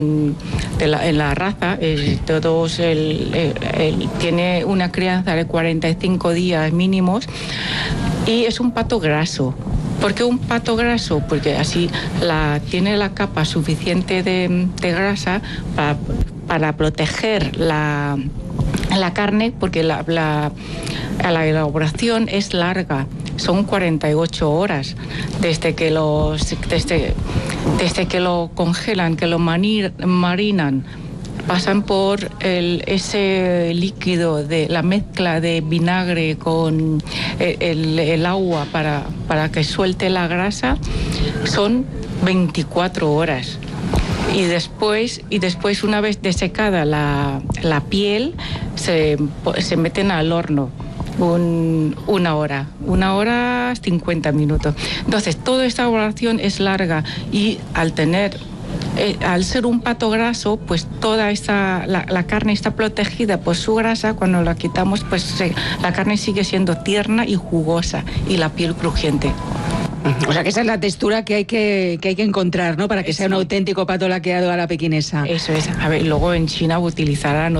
en la raza, tiene una crianza de 45 días mínimos y es un pato graso. ¿Por qué un pato graso? Porque así tiene la capa suficiente de grasa para proteger la carne, porque la elaboración es larga, son 48 horas desde que lo congelan, que lo marinan. Pasan por ese líquido de la mezcla de vinagre con el agua para que suelte la grasa, son 24 horas. Y después, una vez desecada la piel, se meten al horno. Una hora 50 minutos. Entonces, toda esta elaboración es larga y al ser un pato graso, pues toda la carne está protegida por su grasa. Cuando la quitamos, pues la carne sigue siendo tierna y jugosa y la piel crujiente. O sea que esa es la textura que hay que encontrar, ¿no? Para que sea un auténtico pato laqueado a la pequinesa. Eso es. A ver, luego en China utilizarán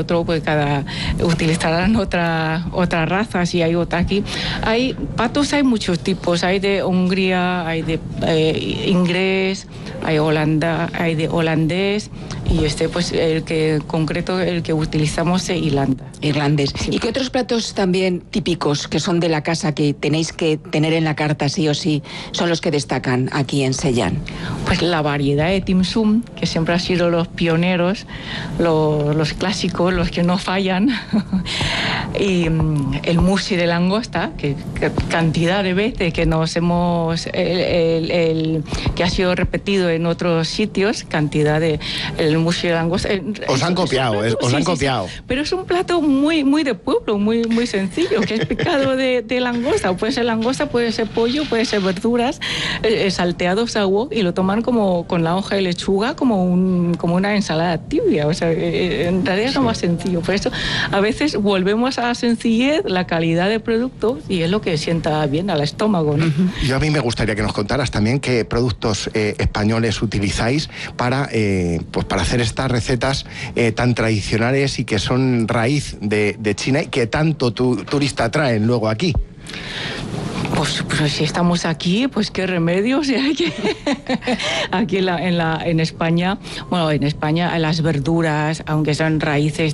otra raza, si hay otra aquí. Patos hay muchos tipos. Hay de Hungría, hay de inglés, hay de holandés y pues el que utilizamos es irlandés. Sí. ¿Y qué otros platos también típicos que son de la casa que tenéis que tener en la carta sí o sí son los que destacan aquí en Sellán? Pues la variedad de dim sum, que siempre han sido los pioneros, los clásicos, los que no fallan. Y el mushi de langosta, que cantidad de veces que nos hemos que ha sido repetido en otros sitios, cantidad de el mushi de langosta. Os han copiado. Pero es un plato muy de pueblo, muy sencillo, que es picado de langosta. Puede ser langosta, puede ser pollo, puede ser verduras, salteado sagú, y lo toman como con la hoja de lechuga como una ensalada tibia. O sea, en realidad es lo más sencillo. Por eso a veces volvemos a la sencillez, la calidad de producto, y es lo que sienta bien al estómago, ¿no? Yo a mí me gustaría que nos contaras también qué productos españoles utilizáis para hacer estas recetas tan tradicionales y que son raíz de China y que tanto turista traen luego aquí. Pues si estamos aquí, pues qué remedios. Aquí en España, las verduras, aunque son raíces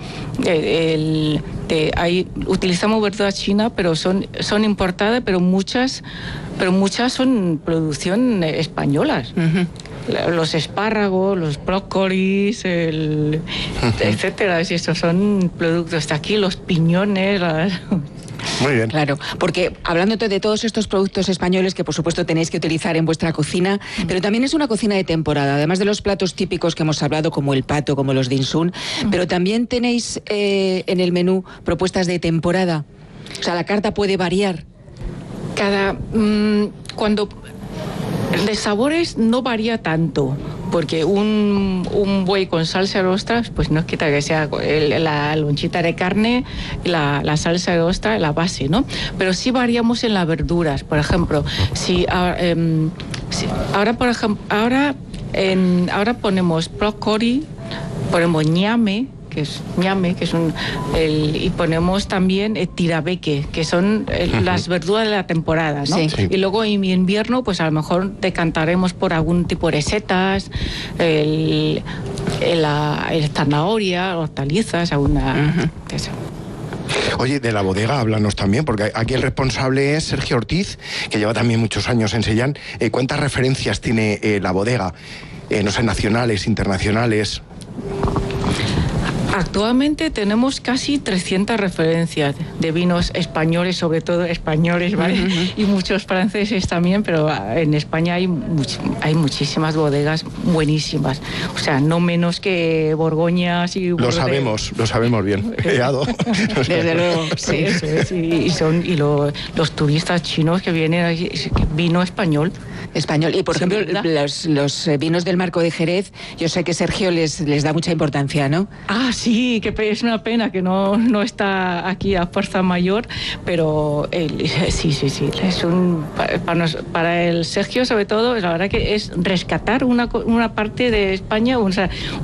utilizamos verduras chinas, pero son importadas, pero muchas son producción españolas. Uh-huh. Los espárragos, los brócolis, etcétera. Estos son productos de aquí, los piñones. Muy bien. Claro, porque hablando de todos estos productos españoles que por supuesto tenéis que utilizar en vuestra cocina, pero también es una cocina de temporada, además de los platos típicos que hemos hablado, como el pato, como los dim sum, pero también tenéis en el menú propuestas de temporada. O sea, la carta puede variar. De sabores no varía tanto, porque un buey con salsa de ostras, pues no quita que sea la lonchita de carne, la salsa de ostra, la base, ¿no? Pero sí variamos en las verduras. Por ejemplo, ahora ponemos brócoli, ponemos ñame, que es y ponemos también tirabeque, que son las verduras de la temporada, ¿no? Sí. Y luego en invierno, pues a lo mejor decantaremos por algún tipo de setas, el zanahoria, hortalizas, eso. Oye, de la bodega háblanos también, porque aquí el responsable es Sergio Ortiz, que lleva también muchos años en Sellán. ¿Cuántas referencias tiene la bodega? No sé, nacionales, internacionales. Actualmente tenemos casi 300 referencias de vinos españoles, sobre todo españoles, ¿vale? Uh-huh. Y muchos franceses también, pero en España hay muchísimas bodegas buenísimas. O sea, no menos que Borgoñas y Lo sabemos bien. Desde luego. Sí, eso es. Y los turistas chinos que vienen aquí, vino español. español. Y por ejemplo, los vinos del Marco de Jerez, yo sé que Sergio les da mucha importancia, ¿no? Ah, sí, que es una pena que no está aquí a fuerza mayor, pero sí, es para el Sergio sobre todo, la verdad que es rescatar una parte de España, o sea,